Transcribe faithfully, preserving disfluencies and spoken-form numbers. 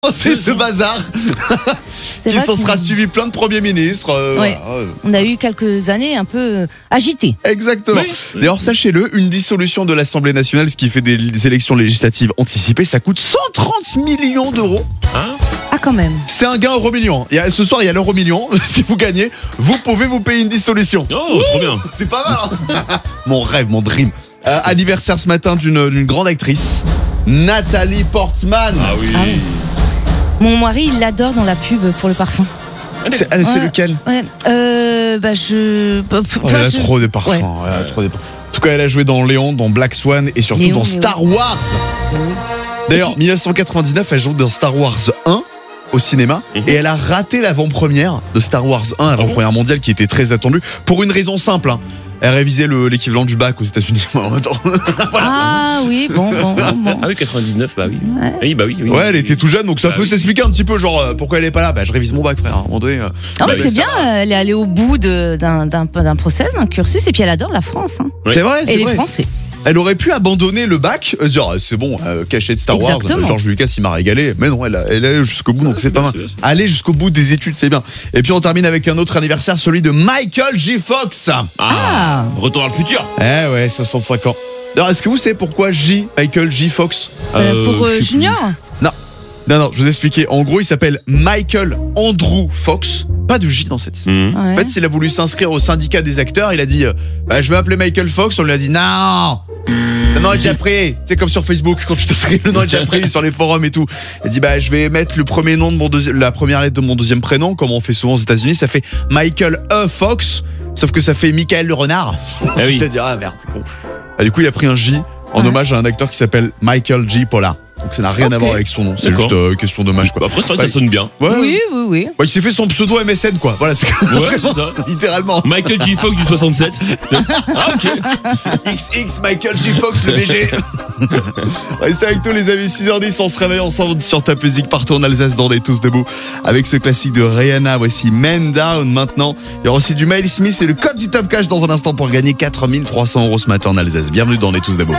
C'est ce bazar qui s'en sera suivi plein de premiers ministres. Euh, ouais. voilà. On a eu quelques années un peu agitées. Exactement. Oui. D'ailleurs, sachez-le, une dissolution de l'Assemblée nationale, ce qui fait des élections législatives anticipées, ça coûte cent trente millions d'euros. Hein ah, quand même. C'est un gain euro million. Il y a, ce soir, il y a l'euro million. Si vous gagnez, vous pouvez vous payer une dissolution. Oh, Ouh, trop bien. C'est pas mal. Hein. Mon rêve, mon dream. Euh, anniversaire ce matin d'une, d'une grande actrice, Nathalie Portman. Ah oui. Ah oui. Mon mari, il l'adore dans la pub pour le parfum. C'est, c'est ouais, lequel ouais. euh, bah je. Bah, oh, elle a je... trop de parfums. Ouais. Elle a trop de parfums. En tout cas, elle a joué dans Léon, dans Black Swan et surtout Léon, dans Star Léon. Wars. Oui. D'ailleurs, puis... dix-neuf cent quatre-vingt-dix-neuf, elle joue dans Star Wars un au cinéma mm-hmm. et elle a raté l'avant-première de Star Wars un, l'avant-première mondiale qui était très attendue pour une raison simple. Hein. Elle révisait le, l'équivalent du bac aux États-Unis. Voilà. Ah oui, bon, bon, bon. Ah oui, quatre-vingt-dix-neuf, bah oui. Ouais. Oui, bah oui, oui. Ouais, elle était tout jeune, donc ça bah peut oui. s'expliquer un petit peu, genre, euh, pourquoi elle est pas là. Bah, je révise mon bac, frère. À un moment donné, euh, ah, bah, mais c'est bien, euh, elle est allée au bout de, d'un, d'un, d'un process, d'un cursus, et puis elle adore la France. Hein. Ouais. C'est vrai, c'est et vrai. les Français. Elle aurait pu abandonner le bac, euh, dire c'est bon, euh, cachet de Star Exactement. Wars, George Lucas il m'a régalé, mais non, elle, a, elle est allée jusqu'au bout, donc c'est pas mal. Aller jusqu'au bout des études, c'est bien. Et puis on termine avec un autre anniversaire, celui de Michael J. Fox. Ah, ah. Retour à le futur. Eh ouais, soixante-cinq ans. Alors est-ce que vous savez pourquoi J, Michael J. Fox euh, Pour euh, Junior Non. Non, non, je vais vous expliquer. En gros, il s'appelle Michael Andrew Fox. Pas de J dans cette histoire. Mmh. Ouais. En fait, il a voulu s'inscrire au syndicat des acteurs. Il a dit, euh, bah, je vais appeler Michael Fox. On lui a dit, non, le nom est déjà pris. C'est comme sur Facebook, quand tu t'inscris, le nom est déjà pris sur les forums et tout. Il a dit, bah, je vais mettre le premier nom de mon deuxième, la première lettre de mon deuxième prénom, comme on fait souvent aux États-Unis. Ça fait Michael E. Fox. Sauf que ça fait Michael le renard. Ah oui. Il a dit, ah merde, c'est con. Et du coup, il a pris un J en ouais. hommage à un acteur qui s'appelle Michael J. Pollard. Donc ça n'a rien okay. à voir avec son nom, c'est D'accord. juste euh, question d'hommage quoi. Après c'est vrai que ça sonne bien. Ouais, oui, oui, oui. Ouais, il s'est fait son pseudo M S N quoi. Voilà, c'est ouais, vraiment, ça. Littéralement. Michael J. Fox du soixante-sept. Ah ok. X X Michael J. Fox le B G. Restez avec nous les amis, six heures dix, on se réveille ensemble sur ta musique partout en Alsace dans des tous debout avec ce classique de Rihanna. Voici Man Down maintenant. Il y aura aussi du Miles Smith et le code du Top Cash dans un instant pour gagner quatre mille trois cents euros ce matin en Alsace. Bienvenue dans les tous debout.